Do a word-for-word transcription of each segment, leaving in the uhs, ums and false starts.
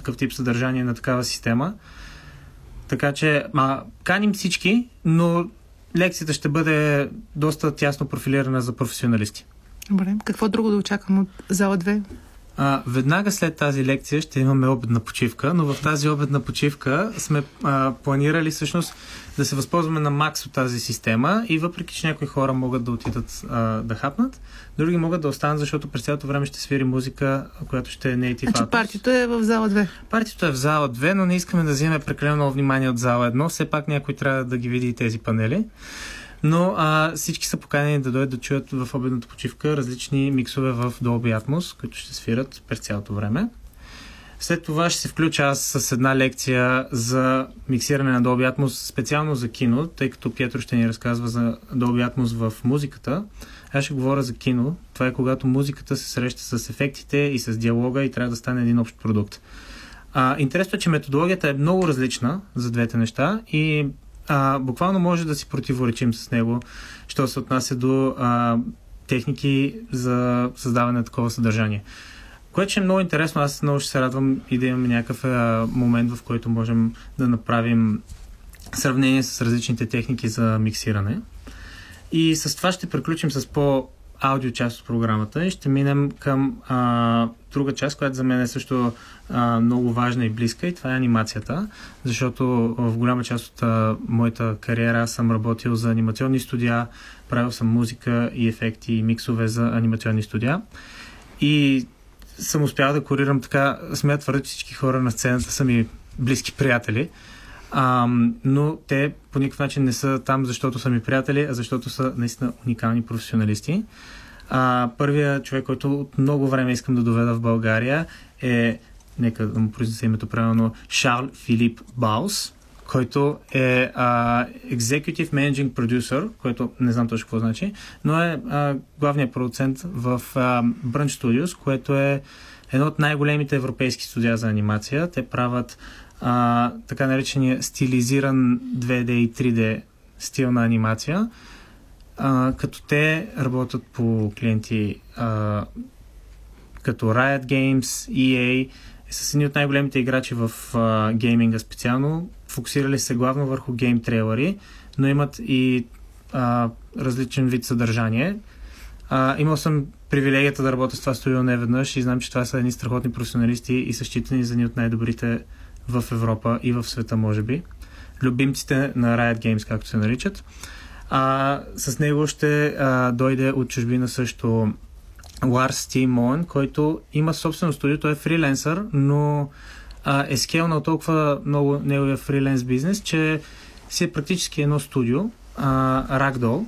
такъв тип съдържание на такава система. Така че ма, каним всички, но лекцията ще бъде доста тясно профилирана за професионалисти. Добре. Какво друго да очаквам от зала две? А, веднага след тази лекция ще имаме обедна почивка, но в тази обедна почивка сме а, планирали всъщност да се възползваме на макс от тази система и въпреки, че някои хора могат да отидат а, да хапнат, други могат да останат, защото през цялото време ще свири музика, която ще е native. Значи партито е в зала две. Партито е в зала две, но не искаме да вземем прекалено много внимание от зала едно. Все пак някой трябва да ги види и тези панели. Но а, всички са поканени да дойдат да чуят в обедната почивка различни миксове в Dolby Atmos, които ще свират през цялото време. След това ще се включа аз с една лекция за миксиране на Dolby Atmos специално за кино, тъй като Пьетро ще ни разказва за Dolby Atmos в музиката. Аз ще говоря за кино. Това е когато музиката се среща с ефектите и с диалога и трябва да стане един общ продукт. А, интересно е, че методологията е много различна за двете неща и а, буквално може да си противоречим с него, що се отнася до а, техники за създаване на такова съдържание. Което ще е много интересно. Аз много ще се радвам и да имаме някакъв а, момент, в който можем да направим сравнение с различните техники за миксиране. И с това ще приключим с по-аудио част от програмата и ще минем към а, друга част, която за мен е също а, много важна и близка, и това е анимацията, защото в голяма част от а, моята кариера съм работил за анимационни студия, правил съм музика и ефекти и миксове за анимационни студия и съм успял да курирам така, смея твърда, че всички хора на сцената са ми близки приятели. А, но те по никакъв начин не са там, защото са ми приятели, а защото са наистина уникални професионалисти. А, първият човек, който от много време искам да доведа в България е, нека да му произнеса името правилно, Шарл Филип Баус, който е а, Executive Managing Producer, който не знам точно какво значи, но е а, главният продуцент в а, Brunch Studios, което е едно от най-големите европейски студия за анимация. Те правят а, така наречения стилизиран две Д и три Д стил на анимация, а, като те работят по клиенти а, като Riot Games, И Ей, с едни от най-големите играчи в а, гейминга специално. Фокусирали се главно върху гейм трейлери, но имат и а, различен вид съдържание. А, имал съм привилегията да работя с това студио неведнъж и знам, че това са едни страхотни професионалисти и са считани за едни от най-добрите в Европа и в света, може би. Любимците на Riot Games, както се наричат. А, с него ще а, дойде от чужбина също Ларс Ти Моен, който има собствено студио, той е фриленсър, но а, е скелнал толкова много неговия фриленс бизнес, че си е практически едно студио, а, Ragdoll.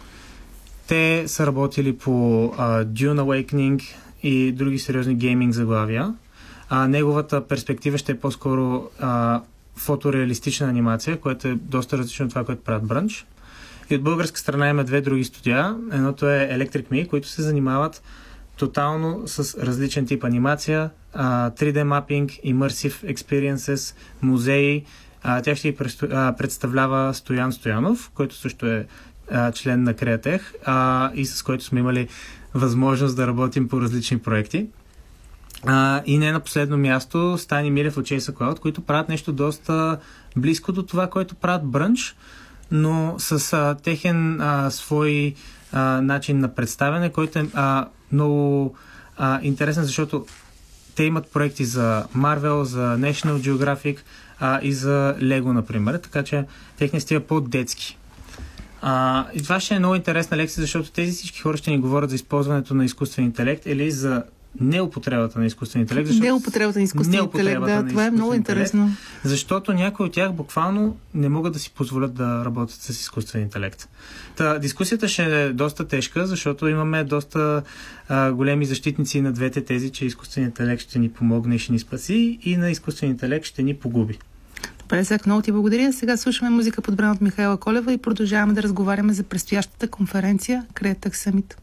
Те са работили по а, Dune Awakening и други сериозни гейминг заглавия. А, неговата перспектива ще е по-скоро а, фотореалистична анимация, което е доста различно от това, което правят Brunch. И от българска страна има две други студия. Едното е Electric Me, които се занимават тотално с различен тип анимация, а, три Д мапинг, Immersive Experiences, музеи. А, тя ще ги представлява Стоян Стоянов, който също е а, член на Креатех а, и с който сме имали възможност да работим по различни проекти. А, и не на последно място Стани Милев от Chase Cloud, които правят нещо доста близко до това, което правят Brunch, но с а, техен а, свой а, начин на представяне, който е а, много а, интересен, защото те имат проекти за Marvel, за National Geographic а, и за Lego, например, така че техният стил е по-детски. А, и това ще е много интересна лекция, защото тези всички хора ще ни говорят за използването на изкуствен интелект или за неупотребата на изкуствен интелект. Неупотребата на изкуствен интелект, да, това е много интересно. Защото някои от тях буквално не могат да си позволят да работят с изкуствен интелект. Та, дискусията ще е доста тежка, защото имаме доста а, големи защитници на двете тези, че изкуствен интелект ще ни помогне и ще ни спаси, и на изкуствен интелект ще ни погуби. Добре, Зак, много ти благодаря. Сега слушаме музика, подбрана от Михайла Колева, и продължаваме да разговаряме за предстоящата конференция Createch Summit.